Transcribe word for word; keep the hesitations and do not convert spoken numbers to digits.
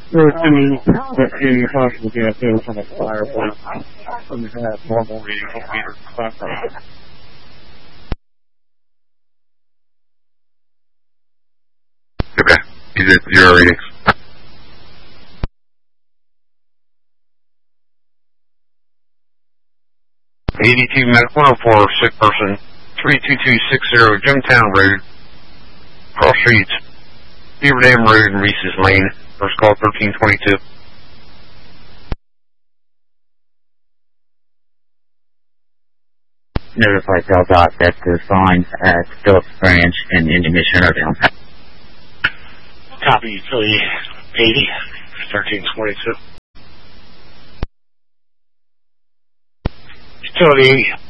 There are two eighty possible gas sales from a fireplace. And they have normal reading of meter background. Okay. Is it zero readings? eighty-two medical report, sick person, three two two six zero Jimtown Road, cross streets, Beaver Dam Road and Reese's Lane, first call thirteen twenty-two. Notify Del Dot that the signs at Phillips Branch and Indian Mission are down. Copy, utility eighty, thirteen twenty-two. Utility eighty.